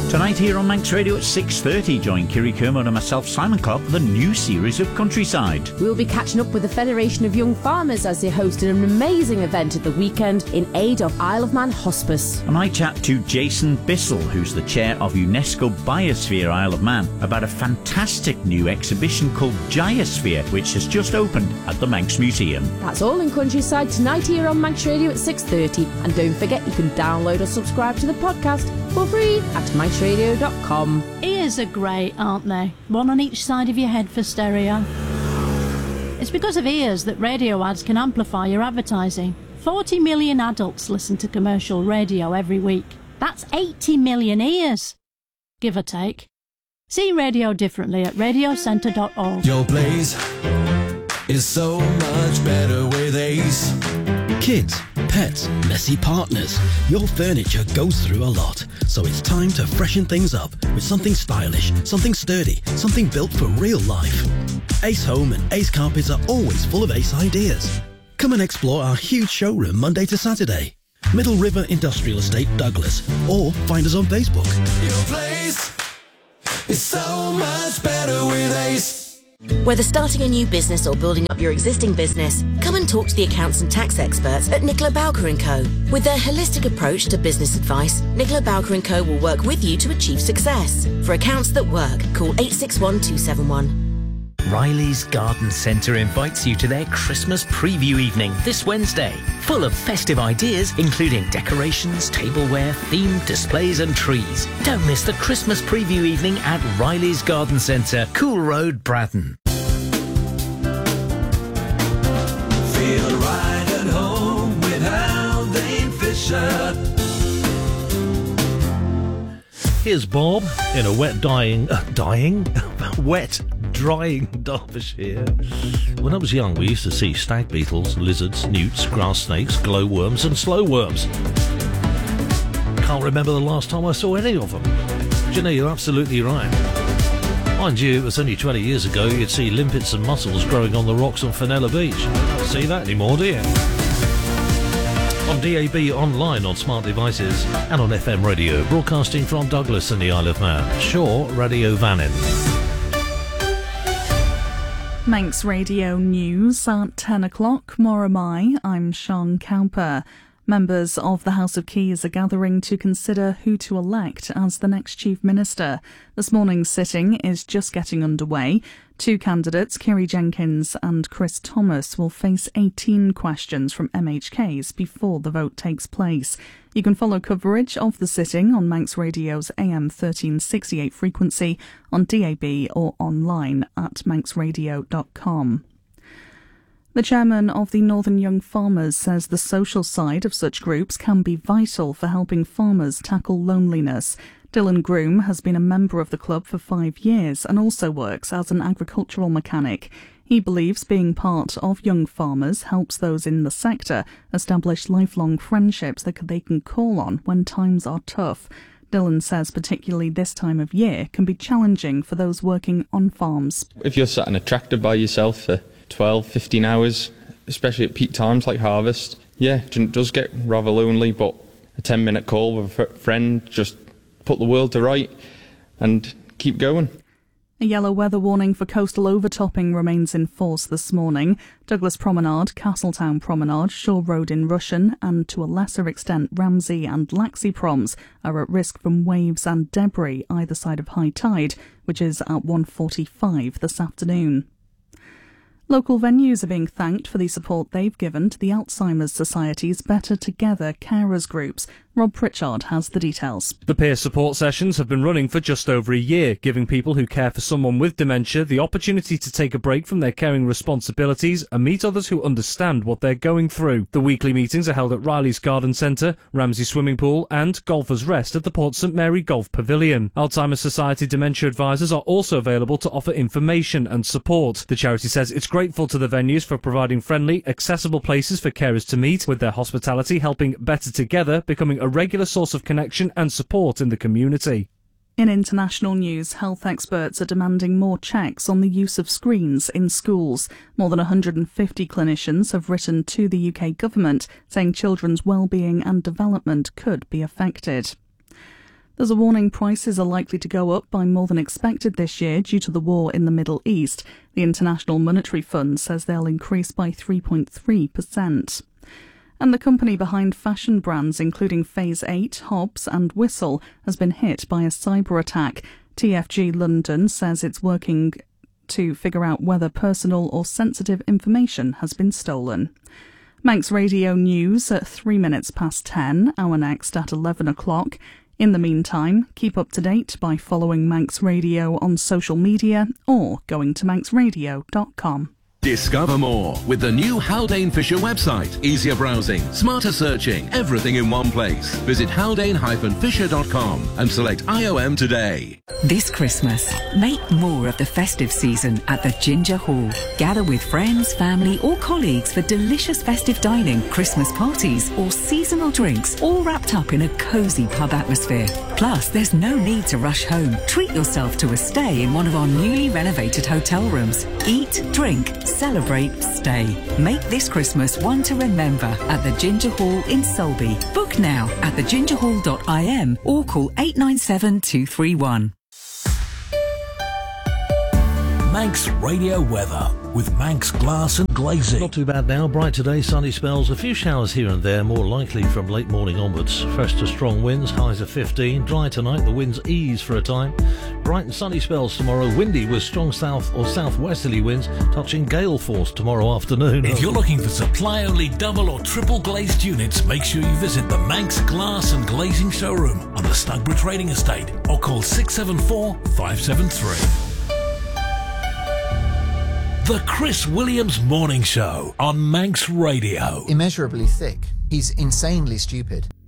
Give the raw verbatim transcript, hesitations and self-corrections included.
Tonight here on Manx Radio at six thirty, join Kiri Kermode and myself, Simon Clark, for the new series of Countryside. We'll be catching up with the Federation of Young Farmers as they hosted an amazing event at the weekend in aid of Isle of Man Hospice. And I chat to Jason Bissell, who's the chair of UNESCO Biosphere Isle of Man, about a fantastic new exhibition called Giosphere, which has just opened at the Manx Museum. That's all in Countryside tonight here on Manx Radio at six thirty. And don't forget, you can download or subscribe to the podcast for free at manx radio dot com. Ears are great, aren't they? One on each side of your head for stereo. It's because of ears that radio ads can amplify your advertising. forty million adults listen to commercial radio every week. That's eighty million ears, give or take. See radio differently at radio centre dot org. Your place is so much better with Ace. Kids, pets, messy partners. Your furniture goes through a lot, so it's time to freshen things up with something stylish, something sturdy, something built for real life. Ace Home and Ace Carpets are always full of Ace ideas. Come and explore our huge showroom Monday to Saturday. Middle River Industrial Estate, Douglas, or find us on Facebook. Your place is so much better with Ace. Whether starting a new business or building up your existing business, come and talk to the accounts and tax experts at Nicola Bowker and Co. With their holistic approach to business advice, Nicola Bowker and Co will work with you to achieve success. For accounts that work, call eight six one two seven one. Riley's Garden Centre invites you to their Christmas preview evening this Wednesday, full of festive ideas including decorations, tableware, themed displays and trees. Don't miss the Christmas preview evening at Riley's Garden Centre, Cool Road, Bratton. Feel right at home with Haldane Fisher. Here's Bob in a wet dyeing, uh, dyeing? wet drying Derbyshire. When I was young, we used to see stag beetles, lizards, newts, grass snakes, glowworms and slow worms. Can't remember the last time I saw any of them. Do you know, you're absolutely right. Mind you, it was only twenty years ago you'd see limpets and mussels growing on the rocks on Fenella Beach. Don't see that anymore, do you? On D A B, online, on smart devices, and on F M radio, broadcasting from Douglas and the Isle of Man. Shaw Radio Vannin. Manx Radio News at ten o'clock. Moramai, I'm Sean Cowper. Members of the House of Keys are gathering to consider who to elect as the next Chief Minister. This morning's sitting is just getting underway. Two candidates, Kiri Jenkins and Chris Thomas, will face eighteen questions from M H Ks before the vote takes place. You can follow coverage of the sitting on Manx Radio's A M thirteen sixty-eight frequency, on D A B or online at manx radio dot com. The chairman of the Northern Young Farmers says the social side of such groups can be vital for helping farmers tackle loneliness. Dylan Groom has been a member of the club for five years and also works as an agricultural mechanic. He believes being part of Young Farmers helps those in the sector establish lifelong friendships that they can call on when times are tough. Dylan says particularly this time of year can be challenging for those working on farms. If you're sat in a tractor by yourself for twelve, fifteen hours, especially at peak times like harvest, yeah, it does get rather lonely, but a ten minute call with a friend, just put the world to right and keep going. A yellow weather warning for coastal overtopping remains in force this morning. Douglas Promenade, Castletown Promenade, Shore Road in Rushen and to a lesser extent Ramsey and Laxey Proms are at risk from waves and debris either side of high tide, which is at one forty-five this afternoon. Local venues are being thanked for the support they've given to the Alzheimer's Society's Better Together carers groups. Rob Pritchard has the details. The peer support sessions have been running for just over a year, giving people who care for someone with dementia the opportunity to take a break from their caring responsibilities and meet others who understand what they're going through. The weekly meetings are held at Riley's Garden Centre, Ramsey Swimming Pool and Golfers Rest at the Port St Mary Golf Pavilion. Alzheimer's Society dementia advisors are also available to offer information and support. The charity says it's grateful to the venues for providing friendly, accessible places for carers to meet, with their hospitality helping Better Together becoming a regular source of connection and support in the community. In international news, health experts are demanding more checks on the use of screens in schools. More than one hundred fifty clinicians have written to the U K government saying children's well-being and development could be affected. There's a warning prices are likely to go up by more than expected this year due to the war in the Middle East. The International Monetary Fund says they'll increase by three point three percent. And the company behind fashion brands including Phase eight, Hobbs and Whistle has been hit by a cyber attack. T F G London says it's working to figure out whether personal or sensitive information has been stolen. Manx Radio News at three minutes past ten, our next at eleven o'clock. In the meantime, keep up to date by following Manx Radio on social media or going to manx radio dot com. Discover more with the new Haldane Fisher website. Easier browsing, smarter searching, everything in one place. Visit haldane dash fisher dot com and select I O M today. This Christmas, make more of the festive season at the Ginger Hall. Gather with friends, family or colleagues for delicious festive dining, Christmas parties or seasonal drinks, all wrapped up in a cosy pub atmosphere. Plus, there's no need to rush home. Treat yourself to a stay in one of our newly renovated hotel rooms. Eat, drink, celebrate, stay. Make this Christmas one to remember at the Ginger Hall in Sulby. Book now at the ginger hall dot I M or call eight nine seven two three one. Manx Radio weather with Manx Glass and Glazing. Not too bad now. Bright today, sunny spells. A few showers here and there, more likely from late morning onwards. Fresh to strong winds, highs of fifteen. Dry tonight, the winds ease for a time. Bright and sunny spells tomorrow. Windy with strong south or southwesterly winds, touching gale force tomorrow afternoon. If you're looking for supply-only double or triple glazed units, make sure you visit the Manx Glass and Glazing showroom on the Stugborough Trading Estate or call six seven four, five seven three. The Chris Williams Morning Show on Manx Radio. Immeasurably thick. He's insanely stupid.